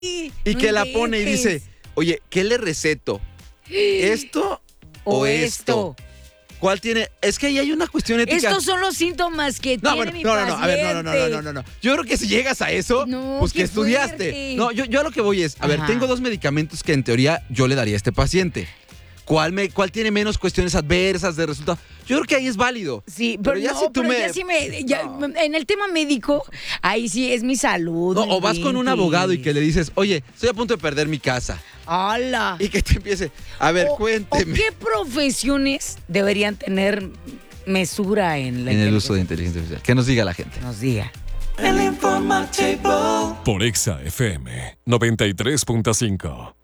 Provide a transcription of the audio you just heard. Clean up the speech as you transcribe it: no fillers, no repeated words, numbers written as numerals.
y no que la pone y inventes. dice, oye, ¿qué le receto? ¿Esto o esto? ¿Cuál tiene? Es que ahí hay una cuestión ética. Estos son los síntomas que No, tiene bueno, mi no, paciente. a ver, no. Yo creo que si llegas a eso, No, pues que qué estudiaste. fuerte. No, yo a lo que voy es, a ver, Ajá. tengo 2 medicamentos que en teoría yo le daría a este paciente. ¿Cuál tiene menos cuestiones adversas de resultado? Yo creo que ahí es válido. Sí, pero, ya no, si tú pero me... ya sí me... ya, No. en el tema médico, ahí sí es mi salud. No, no o vas con un inventes. abogado y que le dices, oye, estoy a punto de perder mi casa. ¡Hala! Y que te empiece, a ver, cuénteme. ¿O qué profesiones deberían tener mesura en la En el inteligencia? uso de inteligencia artificial. Que nos diga la gente. Nos diga. Por Exa FM 93.5.